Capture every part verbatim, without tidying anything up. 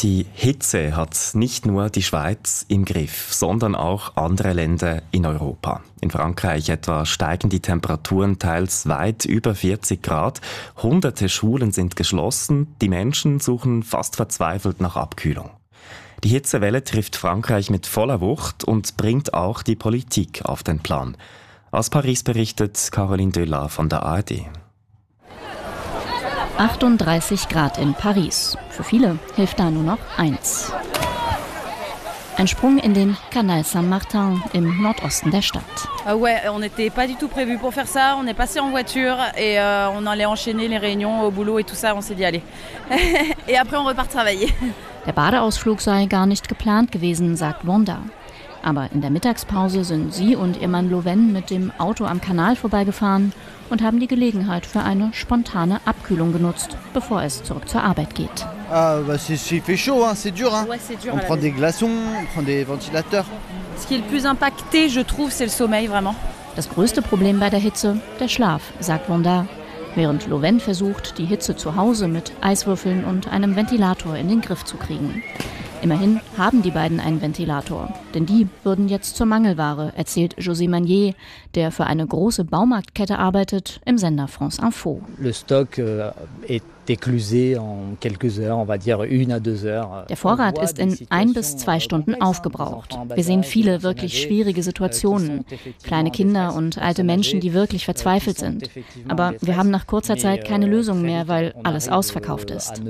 Die Hitze hat nicht nur die Schweiz im Griff, sondern auch andere Länder in Europa. In Frankreich etwa steigen die Temperaturen teils weit über vierzig Grad. Hunderte Schulen sind geschlossen. Die Menschen suchen fast verzweifelt nach Abkühlung. Die Hitzewelle trifft Frankreich mit voller Wucht und bringt auch die Politik auf den Plan. Aus Paris berichtet Caroline Düllar von der A R D. achtunddreißig Grad in Paris. Für viele hilft da nur noch eins. Ein Sprung in den Canal Saint-Martin im Nordosten der Stadt. Ah ouais, on n'était pas du tout prévu pour faire ça. On est passé en voiture et euh, on allait enchaîner les réunions au boulot et tout ça. On s'est dit allez. Et après on repart travailler. Der Badeausflug sei gar nicht geplant gewesen, sagt Wanda. Aber in der Mittagspause sind sie und ihr Mann Loven mit dem Auto am Kanal vorbeigefahren und haben die Gelegenheit für eine spontane Abkühlung genutzt, bevor es zurück zur Arbeit geht. Ah, bah c'est, c'est fait chaud, hein, c'est dur, hein. Ouais, c'est dur. On prend des glaçons, on prend des ventilateurs. Ce qui est le plus impacté, je trouve, c'est le sommeil, vraiment. Das größte Problem bei der Hitze, der Schlaf, sagt Wanda, während Loven versucht, die Hitze zu Hause mit Eiswürfeln und einem Ventilator in den Griff zu kriegen. Immerhin haben die beiden einen Ventilator, denn die würden jetzt zur Mangelware, erzählt José Magnier, der für eine große Baumarktkette arbeitet, im Sender France Info. Le stock est éclusé en quelques heures, on va dire une à deux heures. Der Vorrat ist in ein bis zwei Stunden aufgebraucht. Wir sehen viele wirklich schwierige Situationen. Kleine Kinder und alte Menschen, die wirklich verzweifelt sind. Aber wir haben nach kurzer Zeit keine Lösung mehr, weil alles ausverkauft ist.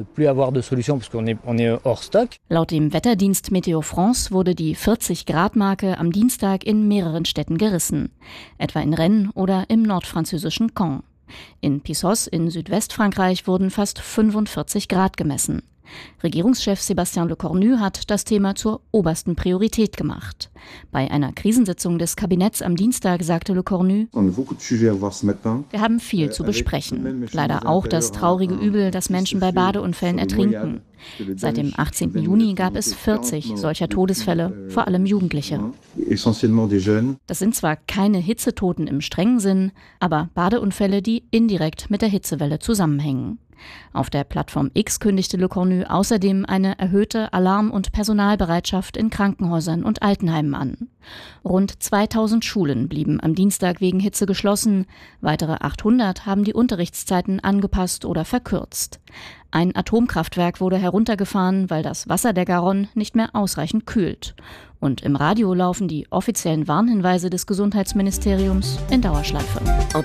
Laut dem Wetterdienst Météo France wurde die vierzig-Grad-Marke am Dienstag in mehreren Städten gerissen. Etwa in Rennes oder im nordfranzösischen Caen. In Pissos in Südwestfrankreich wurden fast fünfundvierzig Grad gemessen. Regierungschef Sébastien Lecornu hat das Thema zur obersten Priorität gemacht. Bei einer Krisensitzung des Kabinetts am Dienstag sagte Lecornu: Wir haben viel zu besprechen. Leider auch das traurige Übel, dass Menschen bei Badeunfällen ertrinken. Seit dem achtzehnten Juni gab es vierzig solcher Todesfälle, vor allem Jugendliche. Das sind zwar keine Hitzetoten im strengen Sinn, aber Badeunfälle, die indirekt mit der Hitzewelle zusammenhängen. Auf der Plattform X kündigte Lecornu außerdem eine erhöhte Alarm- und Personalbereitschaft in Krankenhäusern und Altenheimen an. Rund zweitausend Schulen blieben am Dienstag wegen Hitze geschlossen. Weitere achthundert haben die Unterrichtszeiten angepasst oder verkürzt. Ein Atomkraftwerk wurde heruntergefahren, weil das Wasser der Garonne nicht mehr ausreichend kühlt. Und im Radio laufen die offiziellen Warnhinweise des Gesundheitsministeriums in Dauerschleife.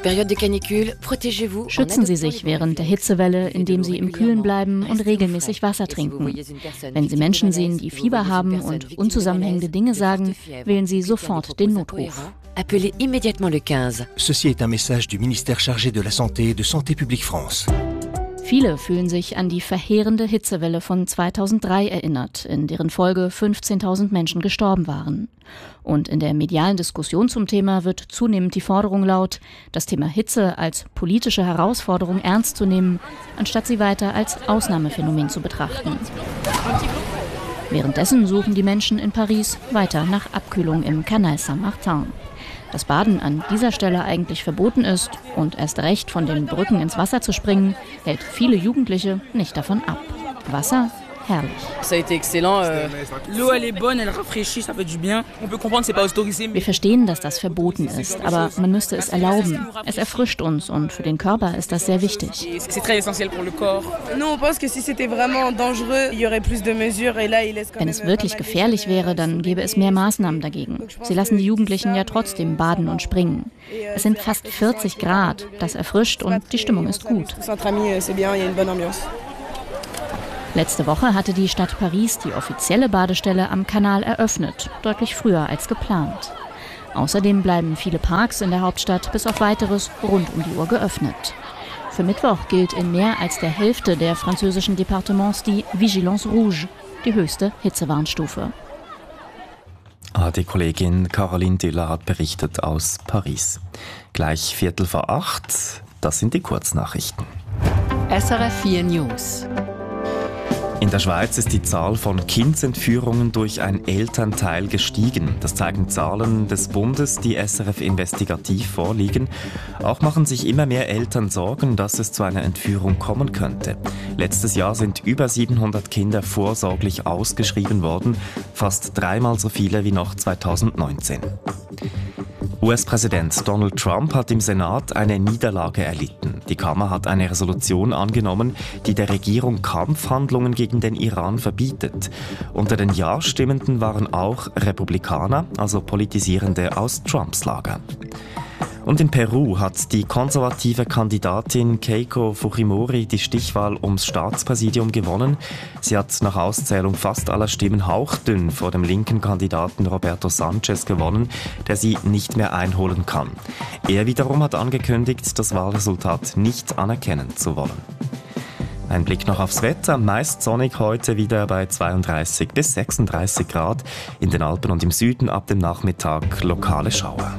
Schützen Sie sich während der Hitzewelle, indem Sie im Kühlen bleiben und regelmäßig Wasser trinken. Wenn Sie Menschen sehen, die Fieber haben und unzusammenhängende Dinge sagen, wählen Sie sofort den Notruf. Appelez immédiatement le quinze. Ceci est un message du ministère chargé de la Santé et de Santé publique France. Viele fühlen sich an die verheerende Hitzewelle von zweitausenddrei erinnert, in deren Folge fünfzehntausend Menschen gestorben waren. Und in der medialen Diskussion zum Thema wird zunehmend die Forderung laut, das Thema Hitze als politische Herausforderung ernst zu nehmen, anstatt sie weiter als Ausnahmephänomen zu betrachten. Währenddessen suchen die Menschen in Paris weiter nach Abkühlung im Canal Saint-Martin. Dass Baden an dieser Stelle eigentlich verboten ist und erst recht von den Brücken ins Wasser zu springen, hält viele Jugendliche nicht davon ab. Wasser? Herrlich. Wir verstehen, dass das verboten ist, aber man müsste es erlauben. Es erfrischt uns und für den Körper ist das sehr wichtig. Wenn es wirklich gefährlich wäre, dann gäbe es mehr Maßnahmen dagegen. Sie lassen die Jugendlichen ja trotzdem baden und springen. Es sind fast vierzig Grad, das erfrischt und die Stimmung ist gut. Letzte Woche hatte die Stadt Paris die offizielle Badestelle am Kanal eröffnet, deutlich früher als geplant. Außerdem bleiben viele Parks in der Hauptstadt bis auf Weiteres rund um die Uhr geöffnet. Für Mittwoch gilt in mehr als der Hälfte der französischen Departements die Vigilance Rouge, die höchste Hitzewarnstufe. Ah, die Kollegin Caroline Düllar hat berichtet aus Paris. Gleich Viertel vor acht, das sind die Kurznachrichten. S R F vier News. In In der Schweiz ist die Zahl von Kindsentführungen durch ein Elternteil gestiegen. Das zeigen Zahlen des Bundes, die S R F investigativ vorliegen. Auch machen sich immer mehr Eltern Sorgen, dass es zu einer Entführung kommen könnte. Letztes Jahr sind über siebenhundert Kinder vorsorglich ausgeschrieben worden, fast dreimal so viele wie noch zweitausendneunzehn. U S-Präsident Donald Trump hat im Senat eine Niederlage erlitten. Die Kammer hat eine Resolution angenommen, die der Regierung Kampfhandlungen gegen den Iran verbietet. Unter den Ja-Stimmenden waren auch Republikaner, also Politisierende aus Trumps Lager. Und in Peru hat die konservative Kandidatin Keiko Fujimori die Stichwahl ums Staatspräsidium gewonnen. Sie hat nach Auszählung fast aller Stimmen hauchdünn vor dem linken Kandidaten Roberto Sanchez gewonnen, der sie nicht mehr einholen kann. Er wiederum hat angekündigt, das Wahlresultat nicht anerkennen zu wollen. Ein Blick noch aufs Wetter. Meist sonnig heute wieder bei zweiunddreißig bis sechsunddreißig Grad. In den Alpen und im Süden ab dem Nachmittag lokale Schauer.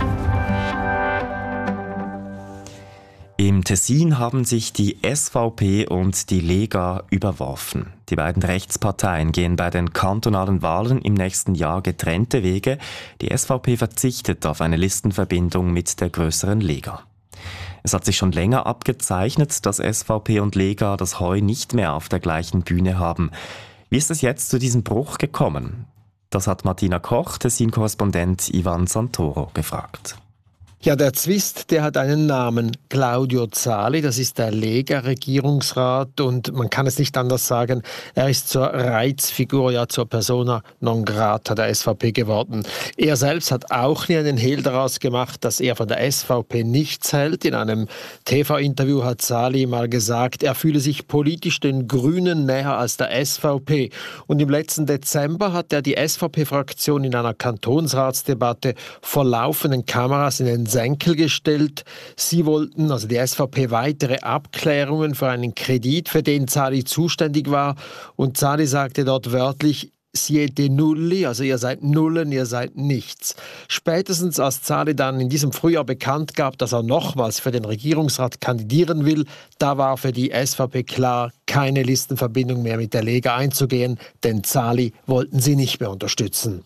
Im Tessin haben sich die S V P und die Lega überworfen. Die beiden Rechtsparteien gehen bei den kantonalen Wahlen im nächsten Jahr getrennte Wege. Die S V P verzichtet auf eine Listenverbindung mit der größeren Lega. Es hat sich schon länger abgezeichnet, dass S V P und Lega das Heu nicht mehr auf der gleichen Bühne haben. Wie ist es jetzt zu diesem Bruch gekommen? Das hat Martina Koch, Tessin-Korrespondent Ivan Santoro, gefragt. Ja, der Zwist, der hat einen Namen. Claudio Zali, das ist der Lega-Regierungsrat und man kann es nicht anders sagen, er ist zur Reizfigur, ja zur Persona non grata der S V P geworden. Er selbst hat auch nie einen Hehl daraus gemacht, dass er von der S V P nichts hält. In einem T V-Interview hat Zali mal gesagt, er fühle sich politisch den Grünen näher als der S V P. Und im letzten Dezember hat er die S V P-Fraktion in einer Kantonsratsdebatte vor laufenden Kameras in den Senkel gestellt. Sie wollten, also die S V P, weitere Abklärungen für einen Kredit, für den Zali zuständig war. Und Zali sagte dort wörtlich, siete nulli, also ihr seid Nullen, ihr seid nichts. Spätestens als Zali dann in diesem Frühjahr bekannt gab, dass er nochmals für den Regierungsrat kandidieren will, da war für die S V P klar, keine Listenverbindung mehr mit der Lega einzugehen, denn Zali wollten sie nicht mehr unterstützen.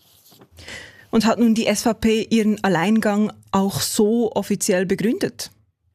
Und hat nun die S V P ihren Alleingang auch so offiziell begründet?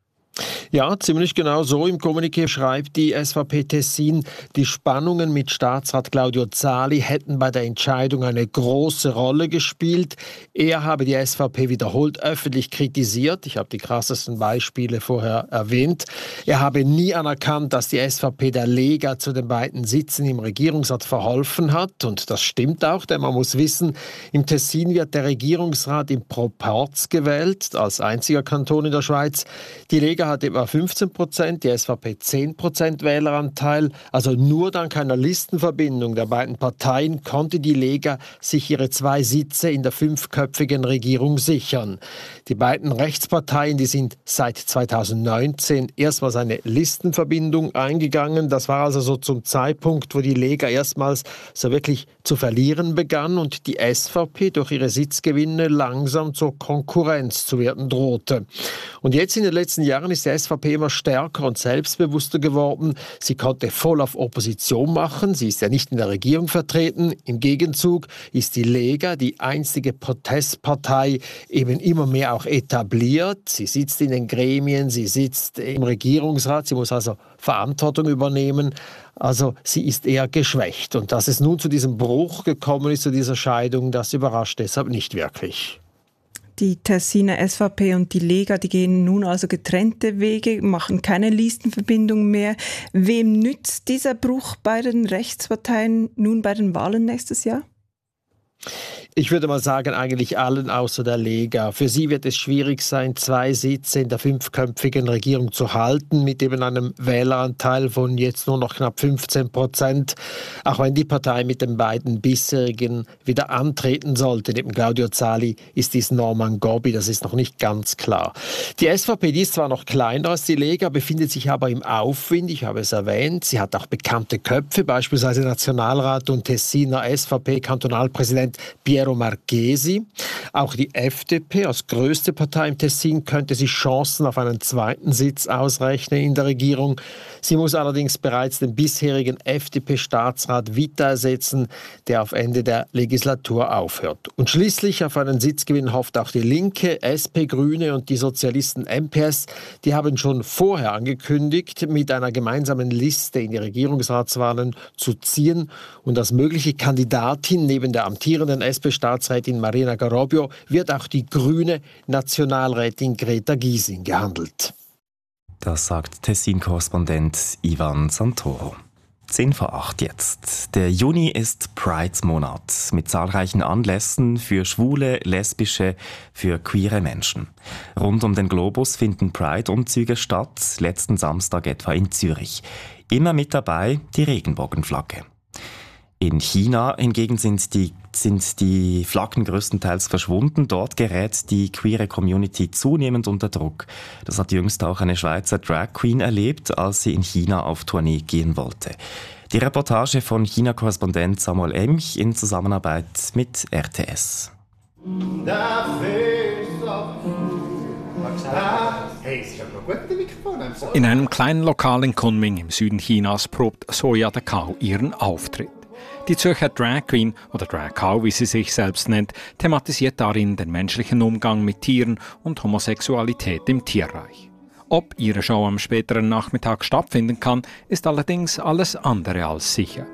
Ja, ziemlich genau so. Im Kommuniqué schreibt die S V P Tessin, die Spannungen mit Staatsrat Claudio Zali hätten bei der Entscheidung eine große Rolle gespielt. Er habe die S V P wiederholt öffentlich kritisiert. Ich habe die krassesten Beispiele vorher erwähnt. Er habe nie anerkannt, dass die S V P der Lega zu den beiden Sitzen im Regierungsrat verholfen hat. Und das stimmt auch, denn man muss wissen, im Tessin wird der Regierungsrat im Proporz gewählt, als einziger Kanton in der Schweiz. Die Lega hat etwa fünfzehn Prozent, die S V P zehn Prozent Wähleranteil. Also nur dank einer Listenverbindung der beiden Parteien konnte die Lega sich ihre zwei Sitze in der fünfköpfigen Regierung sichern. Die beiden Rechtsparteien, die sind seit zweitausendneunzehn erstmals eine Listenverbindung eingegangen. Das war also so zum Zeitpunkt, wo die Lega erstmals so wirklich zu verlieren begann und die S V P durch ihre Sitzgewinne langsam zur Konkurrenz zu werden drohte. Und jetzt in den letzten Jahren ist die S V P immer stärker und selbstbewusster geworden. Sie konnte voll auf Opposition machen. Sie ist ja nicht in der Regierung vertreten. Im Gegenzug ist die Lega, die einzige Protestpartei, eben immer mehr auch etabliert. Sie sitzt in den Gremien, sie sitzt im Regierungsrat. Sie muss also Verantwortung übernehmen. Also sie ist eher geschwächt. Und dass es nun zu diesem Bruch gekommen ist, zu dieser Scheidung, das überrascht deshalb nicht wirklich. Die Tessiner S V P und die Lega, die gehen nun also getrennte Wege, machen keine Listenverbindung mehr. Wem nützt dieser Bruch bei den Rechtsparteien nun bei den Wahlen nächstes Jahr? Ich würde mal sagen, eigentlich allen außer der Lega. Für sie wird es schwierig sein, zwei Sitze in der fünfköpfigen Regierung zu halten, mit eben einem Wähleranteil von jetzt nur noch knapp fünfzehn Prozent. Auch wenn die Partei mit den beiden bisherigen wieder antreten sollte. Neben Claudio Zali ist dies Norman Gobbi, das ist noch nicht ganz klar. Die S V P, die ist zwar noch kleiner als die Lega, befindet sich aber im Aufwind, ich habe es erwähnt. Sie hat auch bekannte Köpfe, beispielsweise Nationalrat und Tessiner S V P-Kantonalpräsident Pierre Piero Marchesi. Auch die F D P als größte Partei im Tessin könnte sich Chancen auf einen zweiten Sitz ausrechnen in der Regierung. Sie muss allerdings bereits den bisherigen F D P-Staatsrat Vita ersetzen, der auf Ende der Legislatur aufhört. Und schließlich auf einen Sitzgewinn hofft auch die Linke, S P, Grüne und die Sozialisten M P S. Die haben schon vorher angekündigt, mit einer gemeinsamen Liste in die Regierungsratswahlen zu ziehen. Und als mögliche Kandidatin neben der amtierenden S P-Staatsrätin Marina Garobio wird auch die grüne Nationalrätin Greta Gysin gehandelt. Das sagt Tessin-Korrespondent Ivan Santoro. Zehn vor acht jetzt. Der Juni ist Pride-Monat mit zahlreichen Anlässen für schwule, lesbische, für queere Menschen. Rund um den Globus finden Pride-Umzüge statt, letzten Samstag etwa in Zürich. Immer mit dabei die Regenbogenflagge. In China hingegen sind die, sind die Flaggen größtenteils verschwunden. Dort gerät die queere Community zunehmend unter Druck. Das hat jüngst auch eine Schweizer Drag Queen erlebt, als sie in China auf Tournee gehen wollte. Die Reportage von China-Korrespondent Samuel Emch in Zusammenarbeit mit R T S. In einem kleinen Lokal in Kunming im Süden Chinas probt Soya the Cow ihren Auftritt. Die Zürcher Drag Queen, oder Drag Cow, wie sie sich selbst nennt, thematisiert darin den menschlichen Umgang mit Tieren und Homosexualität im Tierreich. Ob ihre Show am späteren Nachmittag stattfinden kann, ist allerdings alles andere als sicher.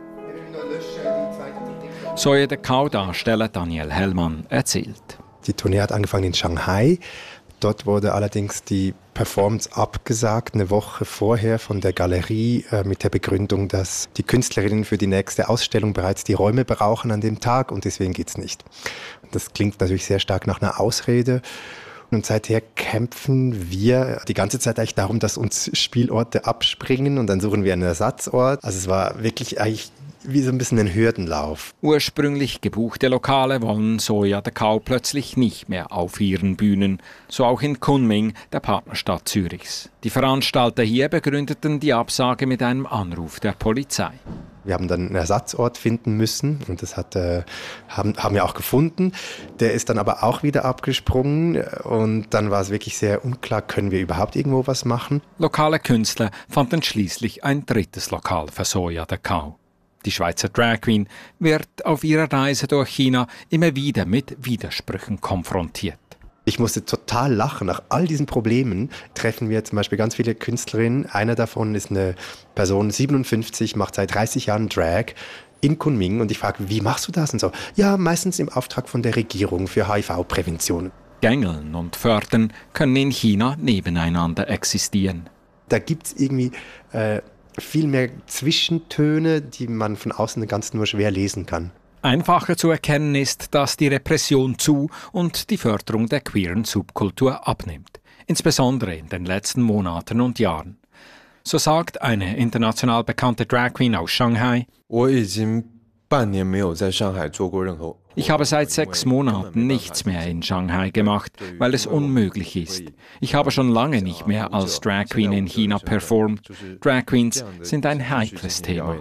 Soya the Cow-Darsteller Daniel Hellmann erzählt. Die Tournee hat angefangen in Shanghai. Dort wurde allerdings die Performance abgesagt, eine Woche vorher von der Galerie äh, mit der Begründung, dass die Künstlerinnen für die nächste Ausstellung bereits die Räume brauchen an dem Tag und deswegen geht's nicht. Das klingt natürlich sehr stark nach einer Ausrede. Und seither kämpfen wir die ganze Zeit eigentlich darum, dass uns Spielorte abspringen und dann suchen wir einen Ersatzort. Also es war wirklich eigentlich wie so ein bisschen ein Hürdenlauf. Ursprünglich gebuchte Lokale wollen Soya the Cow plötzlich nicht mehr auf ihren Bühnen. So auch in Kunming, der Partnerstadt Zürichs. Die Veranstalter hier begründeten die Absage mit einem Anruf der Polizei. Wir haben dann einen Ersatzort finden müssen und das hat, äh, haben, haben wir auch gefunden. Der ist dann aber auch wieder abgesprungen und dann war es wirklich sehr unklar, können wir überhaupt irgendwo was machen. Lokale Künstler fanden schließlich ein drittes Lokal für Soya the Cow. Die Schweizer Drag Queen wird auf ihrer Reise durch China immer wieder mit Widersprüchen konfrontiert. Ich musste total lachen. Nach all diesen Problemen treffen wir zum Beispiel ganz viele Künstlerinnen. Einer davon ist eine Person, siebenundfünfzig, macht seit dreißig Jahren Drag in Kunming. Und ich frage, wie machst du das? Und so, ja, meistens im Auftrag von der Regierung für H I V-Prävention. Gängeln und Fördern können in China nebeneinander existieren. Da gibt es irgendwie äh, viel mehr Zwischentöne, die man von außen ganz nur schwer lesen kann. Einfacher zu erkennen ist, dass die Repression zu und die Förderung der queeren Subkultur abnimmt. Insbesondere in den letzten Monaten und Jahren. So sagt eine international bekannte Drag Queen aus Shanghai: Ich habe seit sechs Monaten nichts mehr in Shanghai gemacht, weil es unmöglich ist. Ich habe schon lange nicht mehr als Drag Queen in China performt. Drag Queens sind ein heikles Thema.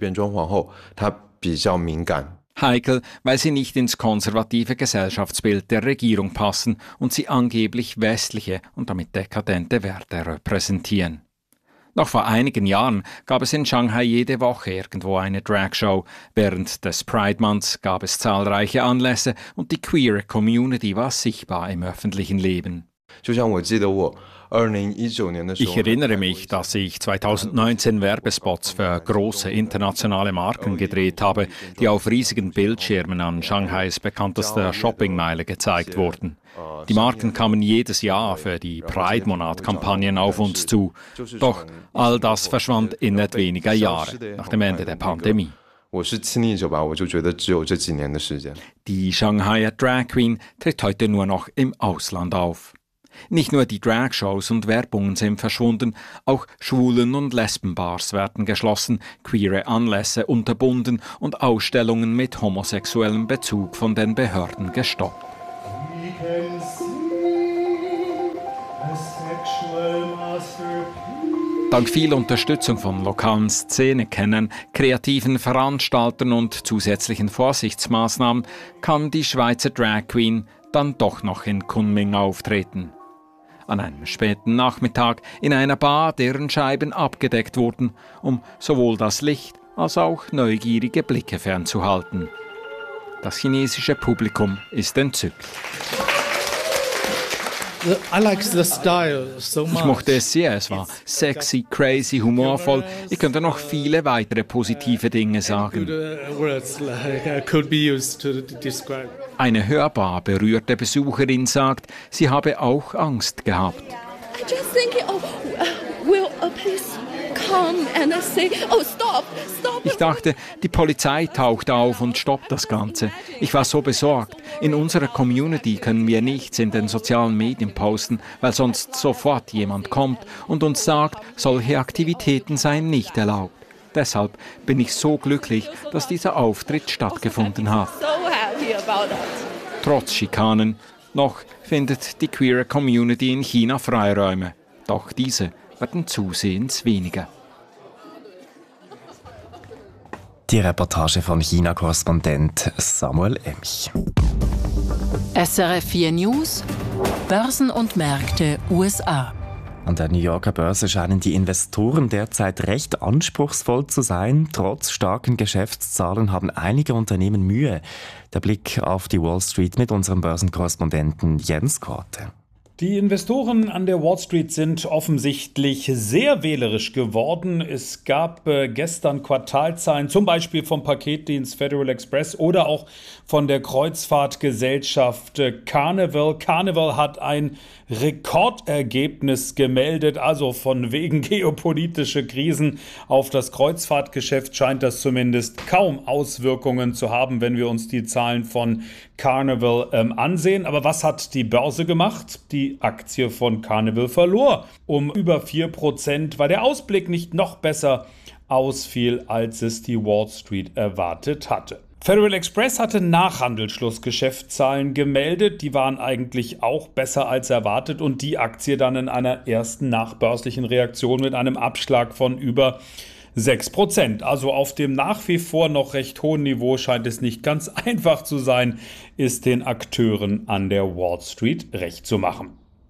Heikel, weil sie nicht ins konservative Gesellschaftsbild der Regierung passen und sie angeblich westliche und damit dekadente Werte repräsentieren. Noch vor einigen Jahren gab es in Shanghai jede Woche irgendwo eine Dragshow. Während des Pride-Months gab es zahlreiche Anlässe und die queere Community war sichtbar im öffentlichen Leben. Ich erinnere mich, dass ich zweitausendneunzehn Werbespots für große internationale Marken gedreht habe, die auf riesigen Bildschirmen an Shanghais bekanntester Shoppingmeile gezeigt wurden. Die Marken kamen jedes Jahr für die Pride-Monat-Kampagnen auf uns zu. Doch all das verschwand innerhalb weniger Jahre nach dem Ende der Pandemie. Die Shanghaier Drag Queen tritt heute nur noch im Ausland auf. Nicht nur die Dragshows und Werbungen sind verschwunden, auch Schwulen- und Lesbenbars werden geschlossen, queere Anlässe unterbunden und Ausstellungen mit homosexuellem Bezug von den Behörden gestoppt. Dank viel Unterstützung von lokalen Szenekennern, kreativen Veranstaltern und zusätzlichen Vorsichtsmaßnahmen kann die Schweizer Drag Queen dann doch noch in Kunming auftreten. An einem späten Nachmittag in einer Bar, deren Scheiben abgedeckt wurden, um sowohl das Licht als auch neugierige Blicke fernzuhalten. Das chinesische Publikum ist entzückt. I like the style so much. Ich mochte es sehr, es war sexy, crazy, humorvoll. Ich könnte noch viele weitere positive Dinge sagen. Eine hörbar berührte Besucherin sagt, sie habe auch Angst gehabt. I just thinking, oh, will a police come and say, oh, stop, stop. Ich dachte, die Polizei taucht auf und stoppt das Ganze. Ich war so besorgt. In unserer Community können wir nichts in den sozialen Medien posten, weil sonst sofort jemand kommt und uns sagt, solche Aktivitäten seien nicht erlaubt. Deshalb bin ich so glücklich, dass dieser Auftritt stattgefunden hat. Trotz Schikanen, noch findet die queere Community in China Freiräume. Doch diese werden zusehends weniger. Die Reportage von China-Korrespondent Samuel Emch. S R F vier News, Börsen und Märkte U S A. An der New Yorker Börse scheinen die Investoren derzeit recht anspruchsvoll zu sein. Trotz starken Geschäftszahlen haben einige Unternehmen Mühe. Der Blick auf die Wall Street mit unserem Börsenkorrespondenten Jens Korte. Die Investoren an der Wall Street sind offensichtlich sehr wählerisch geworden. Es gab äh, gestern Quartalzahlen, zum Beispiel vom Paketdienst Federal Express oder auch von der Kreuzfahrtgesellschaft äh, Carnival. Carnival hat ein Rekordergebnis gemeldet, also von wegen geopolitische Krisen auf das Kreuzfahrtgeschäft scheint das zumindest kaum Auswirkungen zu haben, wenn wir uns die Zahlen von Carnival ähm, ansehen. Aber was hat die Börse gemacht? Die Aktie von Carnival verlor um über vier Prozent, weil der Ausblick nicht noch besser ausfiel, als es die Wall Street erwartet hatte. Federal Express hatte nach Handelsschluss Geschäftszahlen gemeldet, die waren eigentlich auch besser als erwartet und die Aktie dann in einer ersten nachbörslichen Reaktion mit einem Abschlag von über sechs Prozent. Also auf dem nach wie vor noch recht hohen Niveau scheint es nicht ganz einfach zu sein, ist den Akteuren an der Wall Street recht zu machen.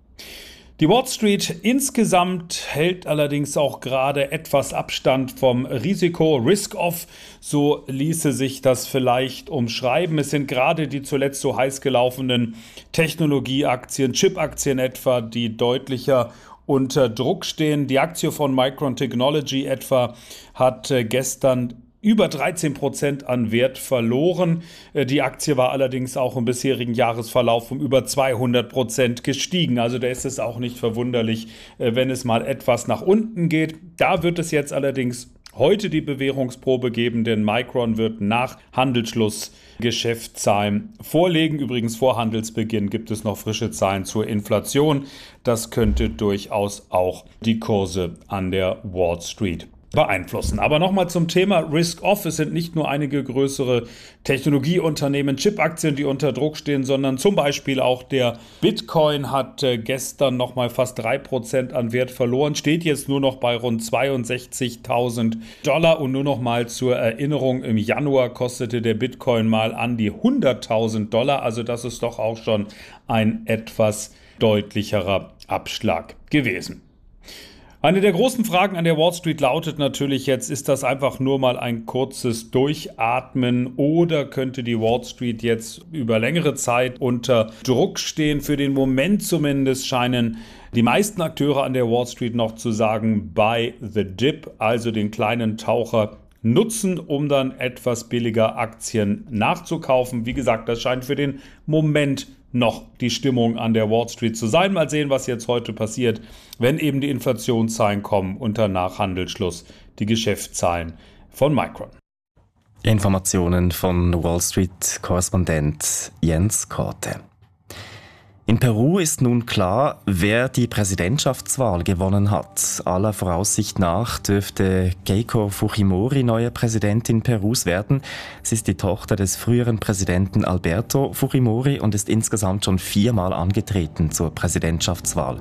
Die Wall Street insgesamt hält allerdings auch gerade etwas Abstand vom Risiko. Risk-off, so ließe sich das vielleicht umschreiben. Es sind gerade die zuletzt so heiß gelaufenen Technologieaktien, Chip-Aktien etwa, die deutlicher unter Druck stehen. Die Aktie von Micron Technology etwa hat gestern über dreizehn Prozent an Wert verloren. Die Aktie war allerdings auch im bisherigen Jahresverlauf um über zweihundert Prozent gestiegen. Also da ist es auch nicht verwunderlich, wenn es mal etwas nach unten geht. Da wird es jetzt allerdings heute die Bewährungsprobe geben, denn Micron wird nach Handelsschluss Geschäftszahlen vorlegen. Übrigens vor Handelsbeginn gibt es noch frische Zahlen zur Inflation. Das könnte durchaus auch die Kurse an der Wall Street beeinflussen. Aber nochmal zum Thema Risk-Off. Es sind nicht nur einige größere Technologieunternehmen, Chip-Aktien, die unter Druck stehen, sondern zum Beispiel auch der Bitcoin hat äh, gestern nochmal fast drei Prozent an Wert verloren, steht jetzt nur noch bei rund zweiundsechzigtausend Dollar und nur noch mal zur Erinnerung, im Januar kostete der Bitcoin mal an die hunderttausend Dollar, also das ist doch auch schon ein etwas deutlicherer Abschlag gewesen. Eine der großen Fragen an der Wall Street lautet natürlich jetzt, ist das einfach nur mal ein kurzes Durchatmen oder könnte die Wall Street jetzt über längere Zeit unter Druck stehen? Für den Moment zumindest scheinen die meisten Akteure an der Wall Street noch zu sagen, buy the dip, also den kleinen Taucher nutzen, um dann etwas billiger Aktien nachzukaufen. Wie gesagt, das scheint für den Moment noch die Stimmung an der Wall Street zu sein. Mal sehen, was jetzt heute passiert, wenn eben die Inflationszahlen kommen und danach Handelsschluss die Geschäftszahlen von Micron. Informationen von Wall Street-Korrespondent Jens Korte. In Peru ist nun klar, wer die Präsidentschaftswahl gewonnen hat. Aller Voraussicht nach dürfte Keiko Fujimori neue Präsidentin Perus werden. Sie ist die Tochter des früheren Präsidenten Alberto Fujimori und ist insgesamt schon viermal angetreten zur Präsidentschaftswahl.